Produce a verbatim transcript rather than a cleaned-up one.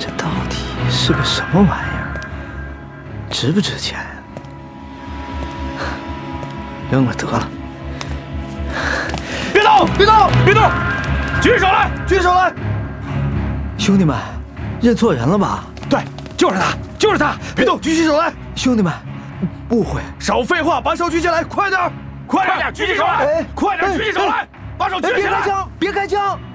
这到底是个什么玩意儿？值不值钱？扔了得了。 别动！别动！别动！举起手来！举起手来！ 兄弟们，认错人了吧？ 对，就是他，就是他！别动！举起手来！ 兄弟们，误会。 少废话，把手举起来，快点！快点！举起手来！快点！举起手来！把手举起来！ 别开枪！别开枪！